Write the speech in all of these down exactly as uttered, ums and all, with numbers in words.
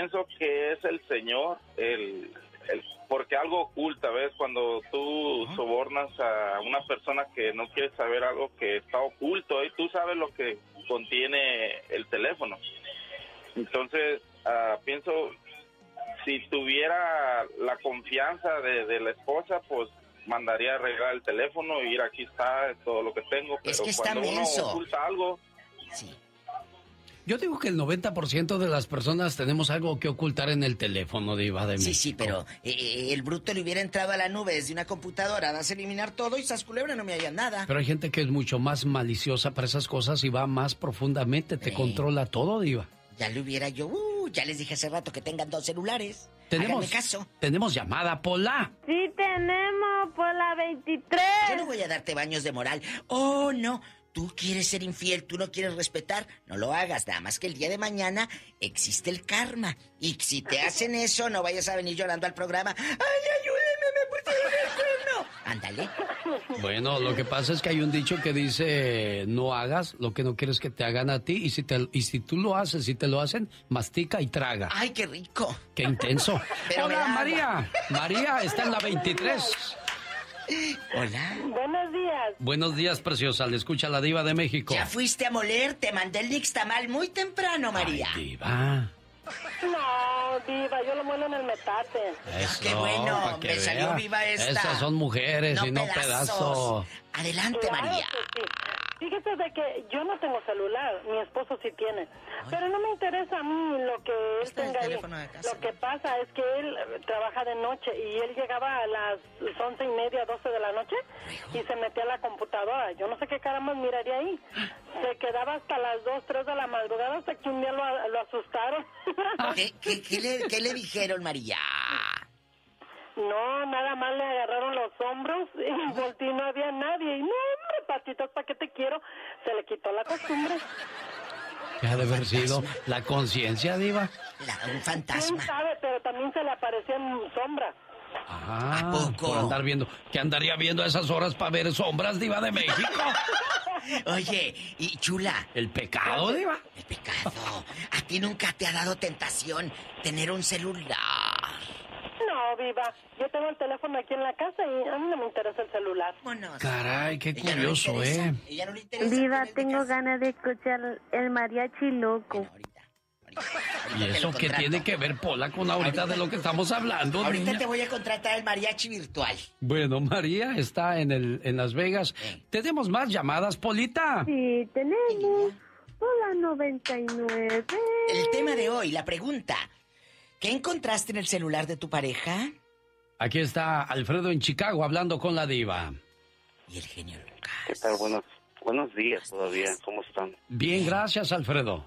pienso que es el Señor, el, el porque algo oculta, ¿ves? Cuando tú uh-huh. sobornas a una persona que no quiere saber algo que está oculto, y tú sabes lo que contiene el teléfono. Entonces, uh, pienso, si tuviera la confianza de, de la esposa, pues mandaría a arreglar el teléfono y ir, aquí está todo lo que tengo. Pero es que está cuando menso. uno oculta algo... Sí. Yo digo que el noventa por ciento de las personas tenemos algo que ocultar en el teléfono, Diva de México. Sí, sí, pero eh, el bruto le hubiera entrado a la nube desde una computadora, das a eliminar todo y sas culebra, no me hallan nada. Pero hay gente que es mucho más maliciosa para esas cosas y va más profundamente, te eh, controla todo, Diva. Ya le hubiera yo, uh, ya les dije hace rato que tengan dos celulares. Tenemos, Háganme caso. Tenemos llamada, Pola. Sí, tenemos, Pola veintitrés. Yo no voy a darte baños de moral. Oh, no. Tú quieres ser infiel, tú no quieres respetar, no lo hagas, nada más que el día de mañana existe el karma. Y si te hacen eso, no vayas a venir llorando al programa. ¡Ay, ayúdeme, me pusieron el cuerno! Ándale. Bueno, lo que pasa es que hay un dicho que dice, no hagas lo que no quieres que te hagan a ti, y si, te, y si tú lo haces, si te lo hacen, mastica y traga. ¡Ay, qué rico! ¡Qué intenso! Pero Hola, María. María está en la veintitrés. Hola. Buenos días. Buenos días, preciosa. Le escucha la Diva de México. Ya fuiste a moler, te mandé el nixtamal muy temprano, María. Ay, Diva. No, Diva, yo lo muelo en el metate. Eso, qué bueno, me salió vea. Viva esta. Esas son mujeres no y no pedazos. pedazos. Adelante, claro, María. Sí. Fíjese de que yo no tengo celular, mi esposo sí tiene. Ay. Pero no me interesa a mí lo que él este tenga ahí. Lo que pasa es que él trabaja de noche y él llegaba a las once y media, doce de la noche y se metía a la computadora. Yo no sé qué caramba miraría ahí. Se quedaba hasta las dos, tres de la madrugada hasta que un día lo, lo asustaron. ¿Qué, qué, qué, le, ¿Qué le dijeron, María? No, nada más le agarraron los hombros y volteé y no había nadie. Y no, hombre, patitos, ¿para qué te quiero? Se le quitó la costumbre. ¿Qué ha de haber sido? ¿La conciencia, Diva? La, un fantasma. ¿Quién sabe? Pero también se le aparecían sombras. Ah, ¿a poco? Por andar viendo. ¿Qué andaría viendo a esas horas para ver sombras, Diva de México? Oye, y chula. ¿El pecado, Diva? El pecado. ¿A ti nunca te ha dado tentación tener un celular? No, Viva, yo tengo el teléfono aquí en la casa y a mí no me interesa el celular. Vámonos. Caray, qué Ella curioso, no ¿eh? Ella no le interesa. Viva, tengo ganas de escuchar el mariachi loco. Bueno, ahorita, ahorita, ahorita ¿Y eso qué tiene que ver, Pola, con ahorita, ahorita de lo que estamos hablando, Ahorita niña? te voy a contratar el mariachi virtual. Bueno, María está en el en Las Vegas. Sí. ¿Tenemos más llamadas, Polita? Sí, tenemos. Hola, noventa y nueve. El tema de hoy, la pregunta. ¿Qué encontraste en el celular de tu pareja? Aquí está Alfredo en Chicago hablando con la Diva. Y el genio Lucas. ¿Qué tal? Buenos, buenos días todavía. ¿Cómo están? Bien, gracias, Alfredo.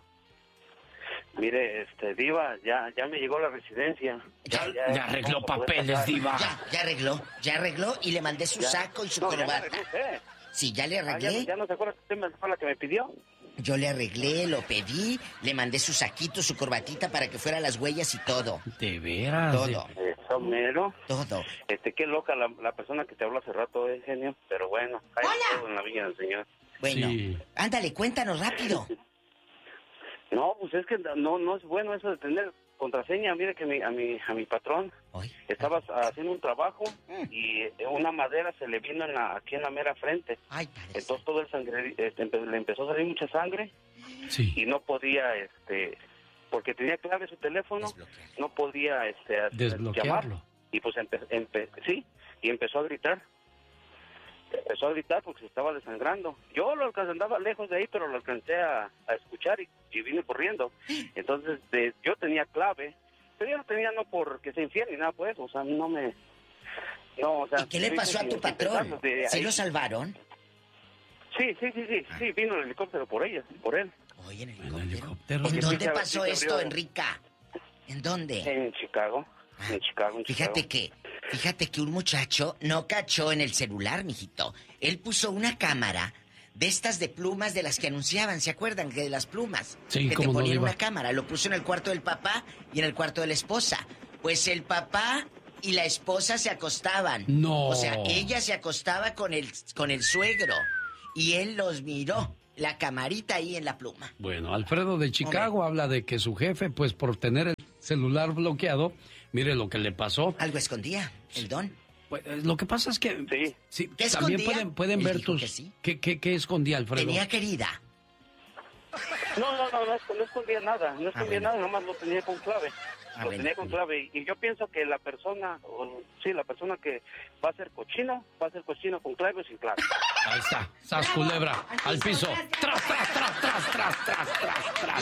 Mire, este, Diva, ya, ya me llegó la residencia. Ya, ya, ya arregló papeles, Diva. Ya, ya arregló, ya arregló y le mandé su ya. saco y su no, corbata. Ya sí, ya le arreglé. Ah, ya, ya no se acuerda que usted me fue la que me pidió. Yo le arreglé, lo pedí, le mandé su saquito, su corbatita para que fuera las huellas y todo. ¿De veras? Todo. Eso mero. Todo. Este, qué loca la, la persona que te habló hace rato, eh, genio. Pero bueno, hay todo en la viña del Señor. Bueno, sí. Ándale, cuéntanos rápido. No, pues es que no, no es bueno eso de tener contraseña. Mire que mi, a mi a mi patrón ¿Oye? estaba haciendo un trabajo mm. y una madera se le vino en la, aquí en la mera frente. Ay, padre. Entonces todo el sangre, este, le empezó a salir mucha sangre sí. y no podía, este, porque tenía clave su teléfono, no podía, este, desbloquearlo. Llamar, y pues empe, empe, sí, y empezó a gritar. Empezó a gritar porque se estaba desangrando. Yo lo alcancé, andaba lejos de ahí, pero lo alcancé a, a escuchar y, y vine corriendo. Entonces, de, yo tenía clave, pero yo no tenía no porque sea infiel ni nada, pues, o sea, no me... No, o sea, ¿y qué le pasó a tu patrón? ¿Sí lo salvaron? Sí, sí, sí, sí, sí, vino el helicóptero por ella, por él. Oye, en el helicóptero. helicóptero. ¿En dónde pasó esto, Enrica? ¿En dónde? En Chicago. En Chicago, en fíjate Chicago. que, fíjate que un muchacho no cachó en el celular, mijito. Él puso una cámara de estas de plumas de las que anunciaban, ¿se acuerdan? Que de las plumas. Sí, que te como ponían no una cámara. Lo puso en el cuarto del papá y en el cuarto de la esposa. Pues el papá y la esposa se acostaban. No. O sea, ella se acostaba con el, con el suegro y él los miró. La camarita ahí en la pluma. Bueno, Alfredo de Chicago Hombre. habla de que su jefe, pues por tener el celular bloqueado, mire lo que le pasó. Algo escondía, el don. Pues, lo que pasa es que Sí. sí, ¿Qué también escondía? pueden, pueden Él ver dijo tus... que sí. ¿Qué, qué, qué escondía, Alfredo? Tenía querida. No, no, no, no, no escondía nada, no escondía bueno. nada, nomás lo tenía con clave. Ah, lo bueno. tenía con clave. Y yo pienso que la persona, o, sí, la persona que va a ser cochino, va a ser cochino con clave o sin clave. Ahí está, sas culebra, al piso. Tras, tras, tras, tras, tras, tras, tras, tras,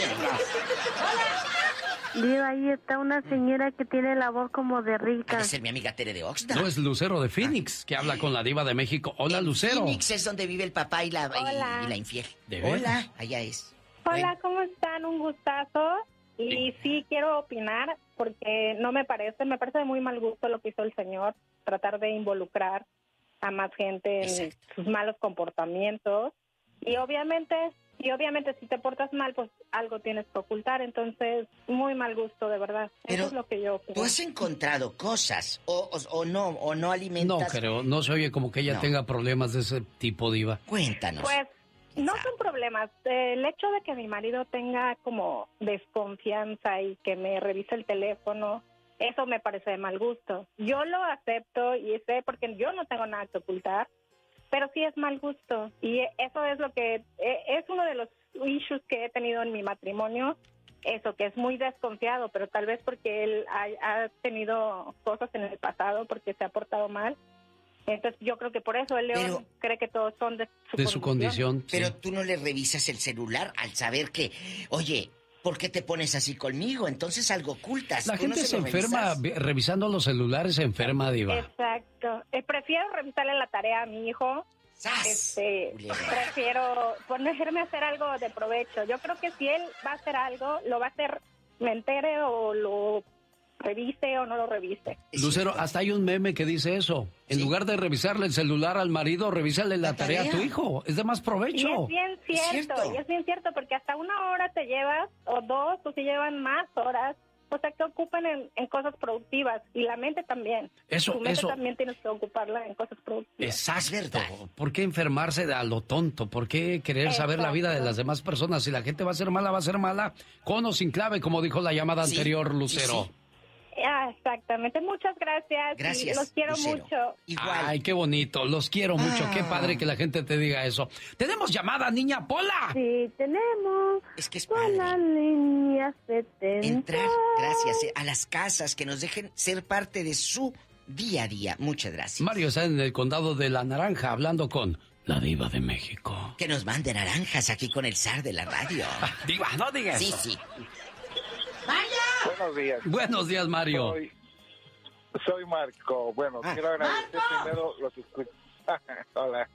tras. Digo, ahí está una señora que tiene la voz como de Ha rica. de ser mi amiga Tere de Oxnard. No es Lucero de Phoenix, que habla con la diva de México. Hola, En Lucero. Phoenix es donde vive el papá y la, y- Hola. y la infiel. ¿De veras? Hola, allá es. Hola, Bueno, ¿cómo están? Un gustazo. Y sí quiero opinar porque no me parece, me parece de muy mal gusto lo que hizo el señor, tratar de involucrar a más gente en Exacto. sus malos comportamientos. Y obviamente, y obviamente si te portas mal, pues algo tienes que ocultar. Entonces, muy mal gusto, de verdad. Pero Eso es lo que yo opino. ¿tú has encontrado cosas o, o, o no, o no No alimentas? creo, no se oye como que ella No. tenga problemas de ese tipo, diva. Cuéntanos. Pues no Exacto. son problemas. El hecho de que mi marido tenga como desconfianza y que me revise el teléfono, eso me parece de mal gusto. Yo lo acepto y sé porque yo no tengo nada que ocultar, pero sí es mal gusto. Y eso es lo que eh, es uno de los issues que he tenido en mi matrimonio. Eso, que es muy desconfiado, pero tal vez porque él ha, ha tenido cosas en el pasado, porque se ha portado mal. Entonces yo creo que por eso el león Pero- cree que todos son de su De su condición. Pero sí. tú no le revisas el celular al saber que, oye, ¿por qué te pones así conmigo? Entonces algo ocultas. La ¿Tú no gente se lo enferma revisas? vi- revisando los celulares, se enferma, diva. Exacto. Eh, prefiero revisarle la tarea a mi hijo. ¡Sas! Este, Culebra. prefiero ponerme a hacer algo de provecho. Yo creo que si él va a hacer algo, lo va a hacer, me entere o lo revise o no lo revise. Es Lucero, cierto. hasta hay un meme que dice eso. En Sí. lugar de revisarle el celular al marido, revísale la, La tarea, a tu tarea. hijo. Es de más Y provecho. es bien Es cierto, cierto. y es bien cierto, porque hasta una hora te llevas, o dos, o se llevan más horas, o sea, que ocupan en, en cosas productivas, y la mente también. Eso, Tu mente eso. también tienes que ocuparla en cosas productivas. Exacto. Es verdad. ¿Por qué enfermarse de a lo tonto? ¿Por qué querer saber la vida de Exacto. las demás personas? Si la gente va a ser mala, va a ser mala. Con o sin clave, como dijo la llamada Sí, anterior, sí, Lucero. sí. Ah, exactamente, muchas gracias. y Gracias, los quiero Lucero. mucho. Igual. Ay, qué bonito. Los quiero mucho. Ah. Qué padre que la gente te diga eso. Tenemos llamada, niña Pola. Sí, tenemos Es que es con la padre línea setenta. entrar, gracias, eh, a las casas, que nos dejen ser parte de su día a día. Muchas gracias. Mario está en el condado de La Naranja hablando con la diva de México. Que nos mande naranjas aquí con el zar de la radio. Diva, no digas Sí, eso. sí. Buenos días. Buenos días, Mario. Soy, soy Marco. Bueno, Ah. quiero agradecer primero los escu- Hola.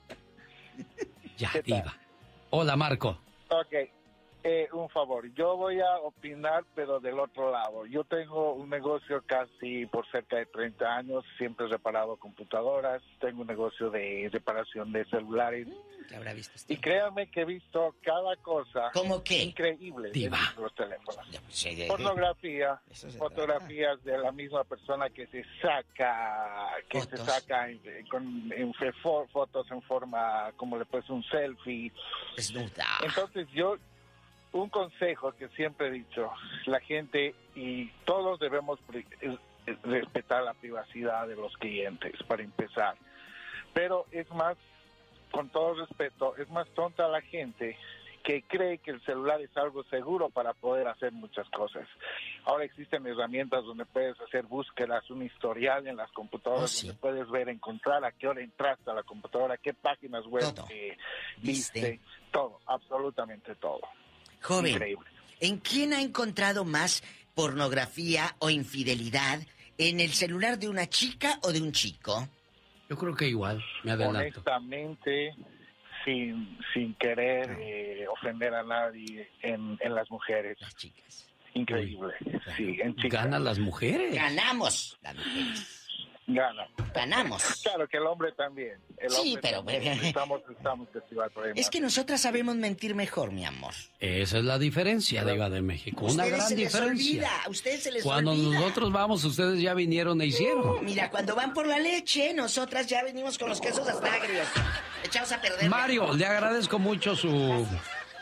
Ya, ¿Qué tal? diva. Hola, Marco. Ok. Eh, un favor. Yo voy a opinar, pero del otro lado. Yo tengo un negocio casi por cerca de treinta años. Siempre he reparado computadoras. Tengo un negocio de reparación de celulares. ¿Qué habrá visto usted? Y créanme que he visto cada cosa ¿Cómo qué? increíble Diva. en los teléfonos. Ya, pues, eh, Pornografía, Eso se fotografías de la misma persona que se saca, que Fotos. se saca en, con, en fe- fo- fotos en forma, como le puedes un selfie. Desnuda. Entonces yo, un consejo que siempre he dicho, la gente y todos debemos pri- eh, eh, respetar la privacidad de los clientes, para empezar. Pero es más, con todo respeto, es más tonta la gente que cree que el celular es algo seguro para poder hacer muchas cosas. Ahora existen herramientas donde puedes hacer búsquedas, un historial en las computadoras, Oh, sí. donde puedes ver, encontrar a qué hora entraste a la computadora, qué páginas web Todo. eh, ¿Viste? viste, todo, absolutamente todo. Joven, Increíble. ¿en quién ha encontrado más pornografía o infidelidad? ¿En el celular de una chica o de un chico? Yo creo que igual, me adelanto. Honestamente, sin, sin querer eh, ofender a nadie, en, en las mujeres. Las chicas. Increíble. Sí, en chicas. Ganan las mujeres. Ganamos las mujeres. Gana. Ganamos. Claro que el hombre también. El Sí, hombre pero- también. Estamos, estamos testificados por ahí. Es que nosotras sabemos mentir mejor, mi amor. Esa es la diferencia, diva de México. Una Ustedes gran se les diferencia. olvida, a ustedes se les Cuando olvida. nosotros vamos, ustedes ya vinieron e hicieron. Mira, cuando van por la leche, nosotras ya venimos con los quesos hasta agrios. Echados a perder. Mario, le agradezco mucho su,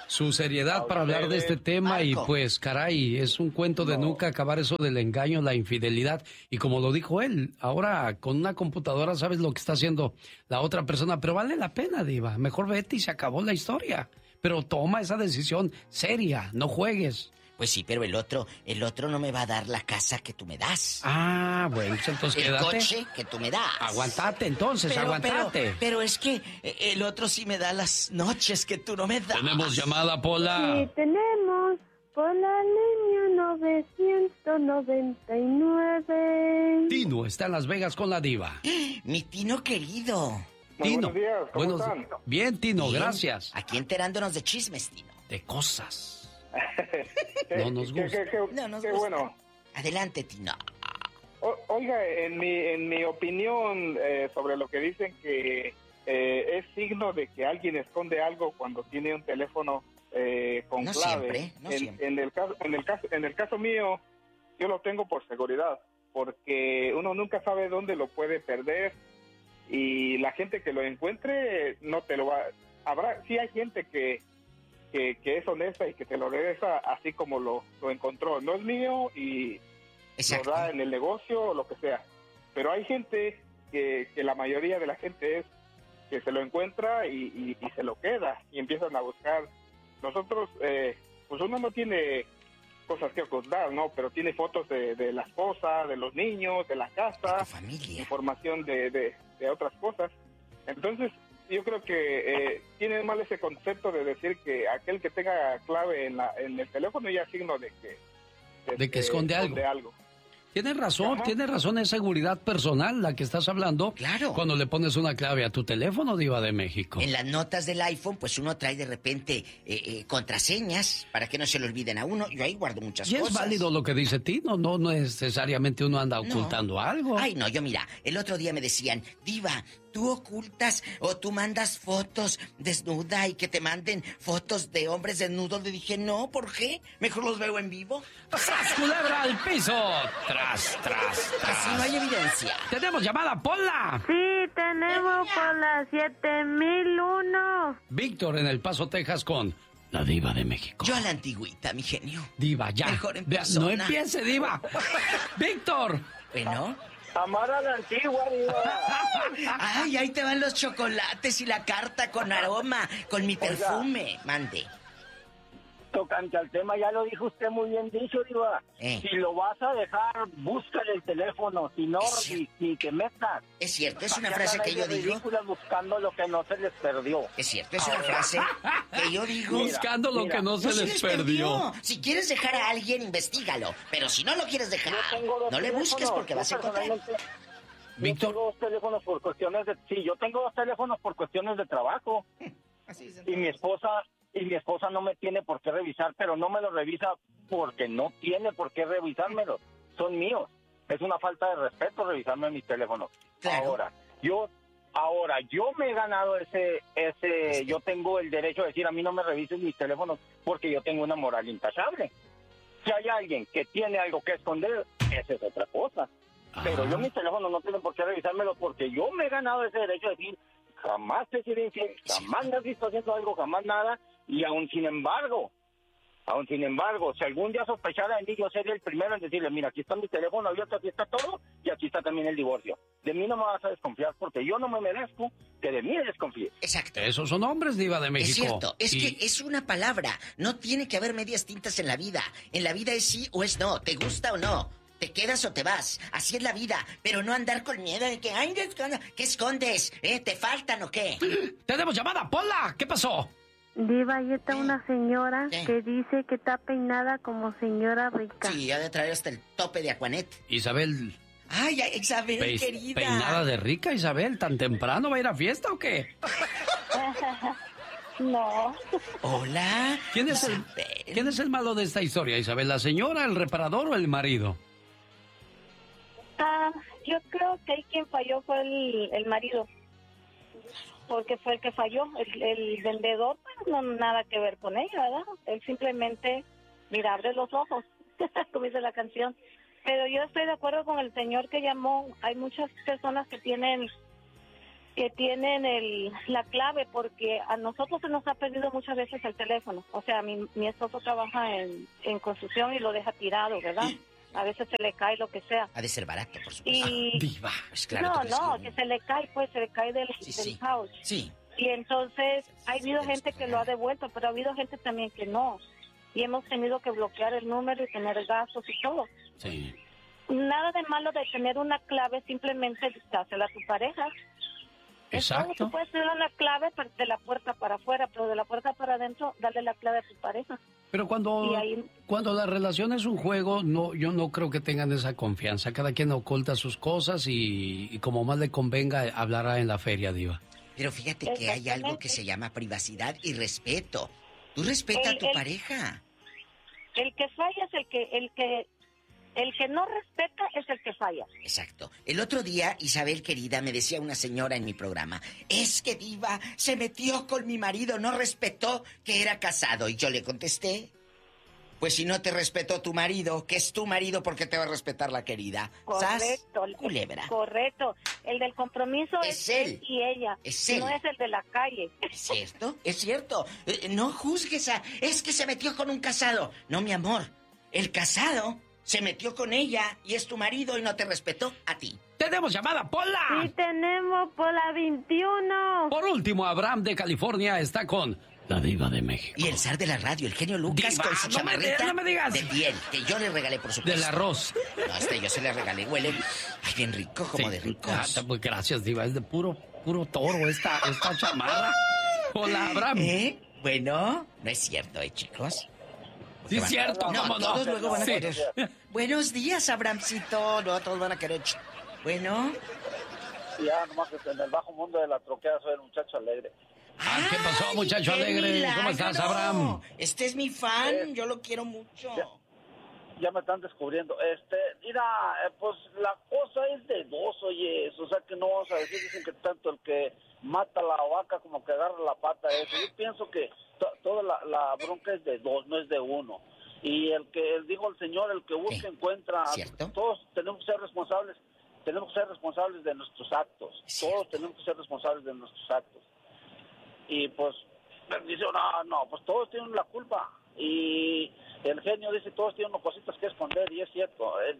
su seriedad A para hablar de ustedes. este tema y Marco. pues caray, es un cuento de No. nunca acabar eso del engaño, la infidelidad y como lo dijo él, ahora con una computadora sabes lo que está haciendo la otra persona, pero vale la pena, Diva, mejor vete y se acabó la historia, pero toma esa decisión seria, no juegues. Pues sí, pero el otro, el otro no me va a dar la casa que tú me das. Ah, bueno, pues entonces el quédate. coche que tú me das. Aguantate entonces, Pero, aguantate. pero, pero es que eh, el otro sí me da las noches que tú no me das. Tenemos llamada, Pola. Sí, tenemos por la línea novecientos noventa y nueve. Tino está en Las Vegas con la Diva. Mi Tino querido. Muy Tino. buenos días, ¿cómo buenos- están? Bien, Tino, Bien, gracias. Aquí enterándonos de chismes, Tino. De cosas. Qué- No nos qué- gusta. qué- qué- No nos qué gusta. bueno. Adelante, Tino. O- oiga, en mi, en mi opinión eh, sobre lo que dicen que eh, es signo de que alguien esconde algo cuando tiene un teléfono eh, con No clave. siempre, no en, siempre. en el caso, en el caso, en el caso mío, yo lo tengo por seguridad, porque uno nunca sabe dónde lo puede perder y la gente que lo encuentre no te lo va. Habrá, sí hay gente que que, que es honesta y que te lo regresa así como lo, lo encontró. No es mío y Exacto. lo da en el negocio o lo que sea. Pero hay gente que, que la mayoría de la gente es que se lo encuentra y, y, y se lo queda y empiezan a buscar. Nosotros, eh, pues uno no tiene cosas que ocultar, ¿no? Pero tiene fotos de, de la esposa, de los niños, de la De casa, tu familia. información de, de, de otras cosas. Entonces, yo creo que eh, tiene mal ese concepto de decir que aquel que tenga clave en, la, en el teléfono ya es signo de que, De que esconde algo. algo. Tienes razón, Ajá. tienes razón, es seguridad personal la que estás hablando. Claro. Cuando le pones una clave a tu teléfono, Diva de México. En las notas del iPhone, pues uno trae de repente eh, eh, contraseñas para que no se le olviden a uno. Yo ahí guardo muchas Y cosas. es válido lo que dice Tino, no, no necesariamente uno anda No. ocultando algo. Ay, no, yo mira, el otro día me decían, Diva, tú ocultas o tú mandas fotos desnuda y que te manden fotos de hombres desnudos. Le dije, no, ¿por qué? Mejor los veo en vivo. ¡Tras, culebra al piso! ¡Tras, tras, Así no tras! hay evidencia. ¡Tenemos llamada, Pola! Sí, tenemos por la siete mil uno. Víctor en El Paso, Texas con la Diva de México. Yo a la antigüita, mi genio. Diva, ya. Mejor en Vea, persona. no empiece, Diva. Víctor. Bueno. Amar a la antigua, Diva. Ay, ahí te van los chocolates y la carta con aroma, con mi perfume. Mande. Tocante al tema, ya lo dijo usted muy bien dicho, Diva. Eh. Si lo vas a dejar, búscale el teléfono, si no, Es ni, ni te metas. Es cierto, es una Ya frase andan que ahí yo de digo. ridículas buscando lo que no se les perdió. Es cierto, es una frase que yo digo. Buscando lo mira, que no se No se les les perdió. perdió. Si quieres dejar a alguien, investigalo. Pero si no lo quieres dejar, Yo tengo dos no le busques teléfonos, porque yo vas a encontrar. personalmente- Víctor. Yo tengo dos teléfonos por cuestiones de... Sí, yo tengo dos teléfonos por cuestiones de trabajo. Y mi esposa y mi esposa no me tiene por qué revisar, pero no me lo revisa porque no tiene por qué revisármelo. Son míos. Es una falta de respeto revisarme mis teléfonos. Claro. Ahora, yo ahora yo me he ganado ese ese yo tengo el derecho de decir a mí no me revisen mis teléfonos porque yo tengo una moral intachable. Si hay alguien que tiene algo que esconder, esa es otra cosa. Pero Ajá. yo mis teléfonos no tienen por qué revisármelo porque yo me he ganado ese derecho de decir jamás te he sido infiel, jamás me has visto haciendo algo, jamás nada, y aún sin embargo, aún sin embargo, si algún día sospechara de mí, yo sería el primero en decirle, mira, aquí está mi teléfono abierto, aquí está todo, y aquí está también el divorcio. De mí no me vas a desconfiar porque yo no me merezco que de mí desconfíes. Exacto. Esos son hombres, Diva de México. Es cierto, es Y- que es una palabra. No tiene que haber medias tintas en la vida. En la vida es sí o es no. ¿Te gusta o no? ¿Te quedas o te vas? Así es la vida. Pero no andar con miedo de que, ay, ¿qué escondes? ¿Qué escondes? ¿Eh? ¿Te faltan o qué? ¡Tenemos llamada, Pola! ¿Qué pasó? Diva, ahí está una señora ¿Qué? que dice que está peinada como señora rica. Sí, ha de traer hasta el tope de Aquanet. Isabel, Ay, ay, Isabel, pe- querida. peinada de rica, Isabel, ¿tan temprano va a ir a fiesta o qué? No. Hola. ¿Quién es, el, Isabel. ¿Quién es el malo de esta historia, Isabel? ¿La señora, el reparador o el marido? Ah, yo creo que ahí quien falló fue el, el marido. Porque fue el que falló. El, el vendedor, pues, no nada que ver con ella, ¿verdad? Él simplemente, mira, abre los ojos, como dice la canción. Pero yo estoy de acuerdo con el señor que llamó. Hay muchas personas que tienen que tienen el, la clave, porque a nosotros se nos ha perdido muchas veces el teléfono. O sea, mi, mi esposo trabaja en, en construcción y lo deja tirado, ¿verdad? A veces se le cae lo que sea. Ha de ser barato, por supuesto. Y... Ah, diva. Pues claro, no, tú crees no, que- que se le cae, pues se le cae del, Sí, del sí. house. Sí. Y entonces ha habido Tienes gente que que lo ha pagar. devuelto, pero ha habido gente también que no. Y hemos tenido que bloquear el número y tener gastos y todo. Sí. Nada de malo de tener una clave, simplemente dásela a tu pareja. Exacto. Entonces, tú puedes tener una clave pa- de la puerta para afuera, pero de la puerta para adentro, darle la clave a tu pareja. Pero cuando, Y ahí- cuando la relación es un juego, no, yo no creo que tengan esa confianza. Cada quien oculta sus cosas y, y como más le convenga, hablará en la feria, diva. Pero fíjate que hay algo que se llama privacidad y respeto. Tú respeta El- a tu el- pareja. El que falla es el que, el que, el que no respeta es el que falla. Exacto. El otro día, Isabel querida, me decía una señora en mi programa, es que diva, se metió con mi marido, no respetó que era casado. Y yo le contesté, pues si no te respetó tu marido, que es tu marido, ¿por qué te va a respetar la querida? ¿Sas? Correcto. Culebra. Correcto. El del compromiso Es es, él. él y ella. Es él. No es el de la calle. ¿Es cierto? Es cierto. Eh, no juzgues a... Es que se metió con un casado. No, mi amor. El casado se metió con ella y es tu marido y no te respetó a ti. ¡Tenemos llamada, Pola! Sí tenemos por la veintiuno. Por último, Abraham de California está con la diva de México. Y el zar de la radio, el genio Lucas, Diva, con su no me chamarrita de- no me digas. de piel, que yo le regalé, por supuesto. Del arroz. No, este yo se le regalé. Huele, ay, bien rico, como Sí. de ricos. Ah, tá- pues gracias, diva. Es de puro, puro toro esta, esta chamarra. Hola, Abraham. ¿Eh? Bueno, no es cierto, ¿eh, chicos? Sí, es Van- cierto, No, ¿cómo no? todos luego van a Sí. querer. Buenos días, Abramcito. No, todos van a querer. Bueno. Ya, nomás que en el bajo mundo de la troquea soy el muchacho alegre. Ah, ¿qué pasó, muchacho ¡Qué alegre? milagro! ¿Cómo estás, Abraham? Este es mi fan, yo lo quiero mucho. Ya, ya me están descubriendo. Este, mira, eh, pues la cosa es de dos, oye, o sea que no vamos a decir, dicen que tanto el que mata la vaca como que agarra la pata, eso. Yo pienso que to- toda la, la bronca es de dos, no es de uno. Y el que, dijo el señor, el que busca Sí. encuentra. ¿Cierto? Todos tenemos que ser responsables, tenemos que ser responsables de nuestros actos. Cierto. Todos tenemos que ser responsables de nuestros actos. Y pues, dice, no, no, pues todos tienen la culpa. Y el genio dice, todos tienen cositas que esconder, y es cierto. Él,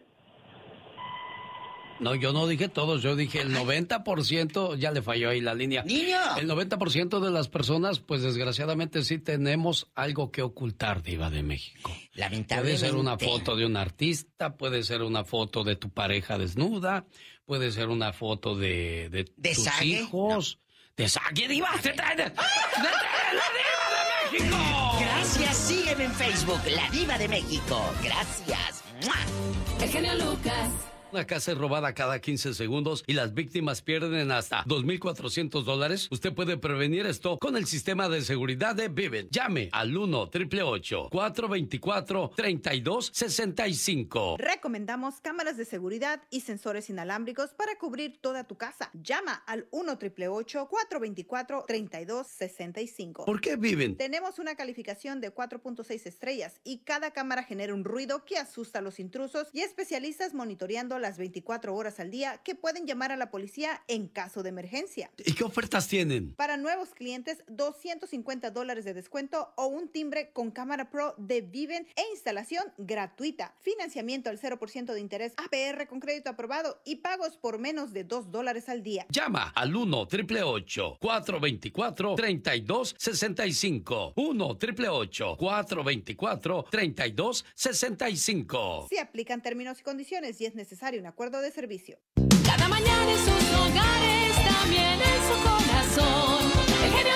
No, yo no dije todos, yo dije el noventa por ciento, ya le falló ahí la línea. ¡Niño! El noventa por ciento de las personas, pues desgraciadamente sí tenemos algo que ocultar, diva de México. Puede Lamentablemente. ser una foto de un artista, puede ser una foto de tu pareja desnuda, puede ser una foto de, de, ¿De tus Sague? hijos. ¿De Sague, diva? ¡Se trae de, de- de la diva de México! Gracias, sígueme en Facebook, La Diva de México. Gracias. ¡Mua! El genio Lucas. Una casa es robada cada quince segundos y las víctimas pierden hasta dos mil cuatrocientos dólares. Usted puede prevenir esto con el sistema de seguridad de Vivint. Llame al uno, ocho ocho ocho, cuatro dos cuatro, tres dos seis cinco. Recomendamos cámaras de seguridad y sensores inalámbricos para cubrir toda tu casa. Llama al uno, ocho ocho ocho, cuatro dos cuatro, tres dos seis cinco. ¿Por qué Vivint? Tenemos una calificación de cuatro punto seis estrellas y cada cámara genera un ruido que asusta a los intrusos y especialistas monitoreando las veinticuatro horas al día que pueden llamar a la policía en caso de emergencia. ¿Y qué ofertas tienen? Para nuevos clientes, doscientos cincuenta dólares de descuento o un timbre con cámara pro de Vivint e instalación gratuita. Financiamiento al cero por ciento de interés A P R con crédito aprobado y pagos por menos de dos dólares al día. Llama al uno, ocho ocho ocho, cuatro dos cuatro, tres dos seis cinco. uno, ocho ocho ocho, cuatro dos cuatro, tres dos seis cinco. Se aplican términos y condiciones y es necesario un acuerdo de servicio. Cada mañana en sus hogares, también en su corazón. El genio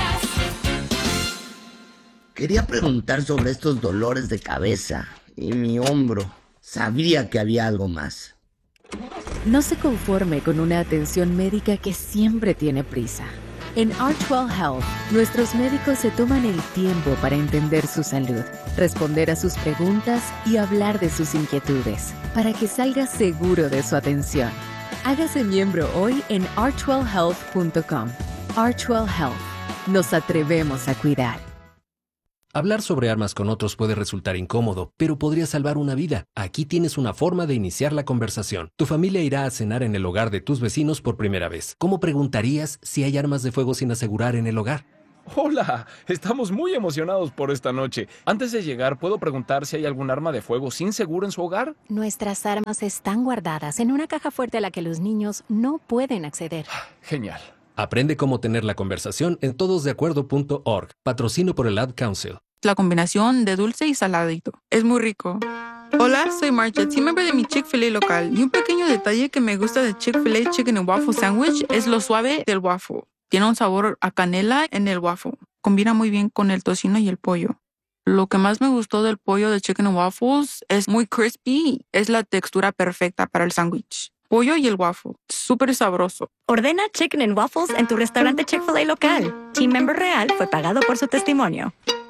Lucas. Quería preguntar sobre estos dolores de cabeza y mi hombro. Sabía que había algo más. No se conforme con una atención médica que siempre tiene prisa. En Archwell Health, nuestros médicos se toman el tiempo para entender su salud, responder a sus preguntas y hablar de sus inquietudes, para que salga seguro de su atención. Hágase miembro hoy en archwell health punto com. Archwell Health. Nos atrevemos a cuidar. Hablar sobre armas con otros puede resultar incómodo, pero podría salvar una vida. Aquí tienes una forma de iniciar la conversación. Tu familia irá a cenar en el hogar de tus vecinos por primera vez. ¿Cómo preguntarías si hay armas de fuego sin asegurar en el hogar? Hola, estamos muy emocionados por esta noche. Antes de llegar, ¿puedo preguntar si hay algún arma de fuego sin seguro en su hogar? Nuestras armas están guardadas en una caja fuerte a la que los niños no pueden acceder. Genial. Aprende cómo tener la conversación en todos de acuerdo punto org. Patrocino por el Ad Council. La combinación de dulce y saladito. Es muy rico. Hola, soy Marcha, team member de mi Chick-fil-A local. Y un pequeño detalle que me gusta de Chick-fil-A Chicken and Waffle Sandwich es lo suave del waffle. Tiene un sabor a canela en el waffle. Combina muy bien con el tocino y el pollo. Lo que más me gustó del pollo de Chicken and Waffles es muy crispy. Es la textura perfecta para el sándwich. Pollo y el waffle. Súper sabroso. Ordena Chicken and Waffles en tu restaurante Chick-fil-A local. Team member real fue pagado por su testimonio.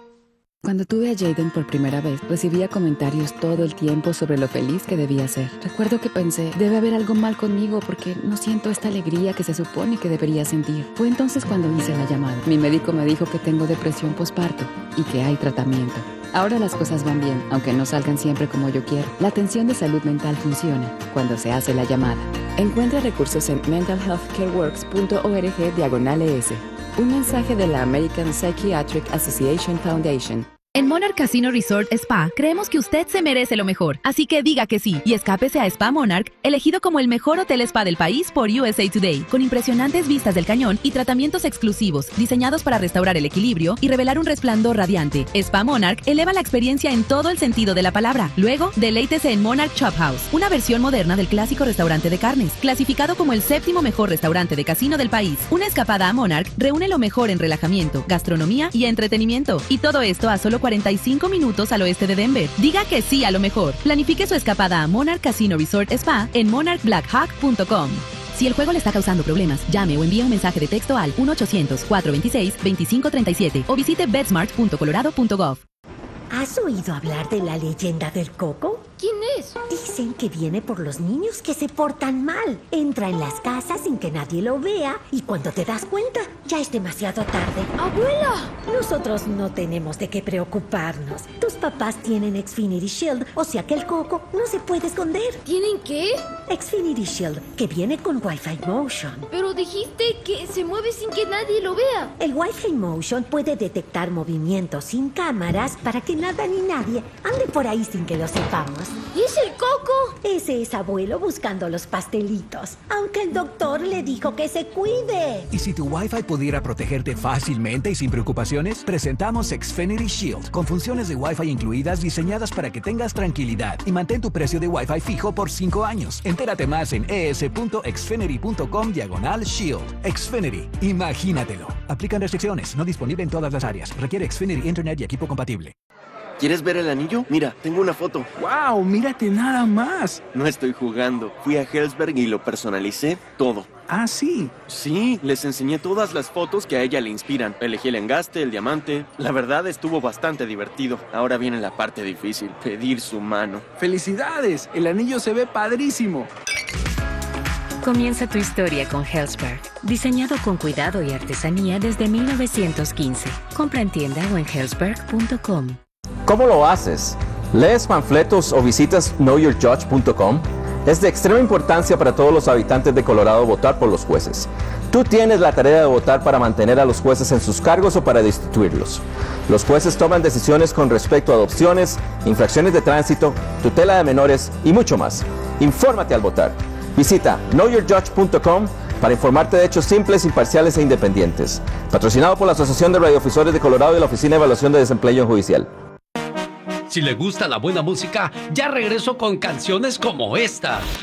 Cuando tuve a Jaden por primera vez, recibía comentarios todo el tiempo sobre lo feliz que debía ser. Recuerdo que pensé, debe haber algo mal conmigo porque no siento esta alegría que se supone que debería sentir. Fue entonces cuando hice la llamada. Mi médico me dijo que tengo depresión postparto y que hay tratamiento. Ahora las cosas van bien, aunque no salgan siempre como yo quiero. La atención de salud mental funciona cuando se hace la llamada. Encuentra recursos en mental health care works punto org diagonal es. Un mensaje de la American Psychiatric Association Foundation. En Monarch Casino Resort Spa, creemos que usted se merece lo mejor, así que diga que sí y escápese a Spa Monarch, elegido como el mejor hotel spa del país por U S A Today, con impresionantes vistas del cañón y tratamientos exclusivos, diseñados para restaurar el equilibrio y revelar un resplandor radiante. Spa Monarch eleva la experiencia en todo el sentido de la palabra. Luego, deleítese en Monarch Chop House, una versión moderna del clásico restaurante de carnes, clasificado como el séptimo mejor restaurante de casino del país. Una escapada a Monarch reúne lo mejor en relajamiento, gastronomía y entretenimiento, y todo esto a solo cuarenta y cinco minutos al oeste de Denver. Diga que sí a lo mejor. Planifique su escapada a Monarch Casino Resort Spa en monarch black hawk punto com. Si el juego le está causando problemas, llame o envíe un mensaje de texto al uno ochocientos, cuatro veintiséis, veinticinco treinta y siete o visite betsmart punto colorado punto gov. ¿Has oído hablar de la leyenda del coco? ¿Quién es? Dicen que viene por los niños que se portan mal. Entra en las casas sin que nadie lo vea y cuando te das cuenta, ya es demasiado tarde. ¡Abuela! Nosotros no tenemos de qué preocuparnos. Tus papás tienen Xfinity Shield, o sea que el coco no se puede esconder. ¿Tienen qué? Xfinity Shield, que viene con Wi-Fi Motion. Pero dijiste que se mueve sin que nadie lo vea. El Wi-Fi Motion puede detectar movimientos sin cámaras para que nada ni nadie ande por ahí sin que lo sepamos. ¿Y es el coco? Ese es abuelo buscando los pastelitos. Aunque el doctor le dijo que se cuide. ¿Y si tu Wi-Fi pudiera protegerte fácilmente y sin preocupaciones? Presentamos Xfinity Shield, con funciones de Wi-Fi incluidas diseñadas para que tengas tranquilidad y mantén tu precio de Wi-Fi fijo por cinco años. Entérate más en es.xfinity.com diagonal Shield. Xfinity, imagínatelo. Aplican restricciones, no disponible en todas las áreas. Requiere Xfinity Internet y equipo compatible. ¿Quieres ver el anillo? Mira, tengo una foto. ¡Wow! ¡Mírate nada más! No estoy jugando. Fui a Helzberg y lo personalicé todo. ¿Ah, sí? Sí, les enseñé todas las fotos que a ella le inspiran. Elegí el engaste, el diamante. La verdad estuvo bastante divertido. Ahora viene la parte difícil, pedir su mano. ¡Felicidades! El anillo se ve padrísimo. Comienza tu historia con Helzberg, diseñado con cuidado y artesanía desde mil novecientos quince. Compra en tienda o en helzberg punto com. ¿Cómo lo haces? ¿Lees panfletos o visitas know your judge punto com? Es de extrema importancia para todos los habitantes de Colorado votar por los jueces. Tú tienes la tarea de votar para mantener a los jueces en sus cargos o para destituirlos. Los jueces toman decisiones con respecto a adopciones, infracciones de tránsito, tutela de menores y mucho más. Infórmate al votar. Visita know your judge punto com para informarte de hechos simples, imparciales e independientes. Patrocinado por la Asociación de Radiodifusores de Colorado y la Oficina de Evaluación de Desempeño Judicial. Si le gusta la buena música, ya regreso con canciones como esta.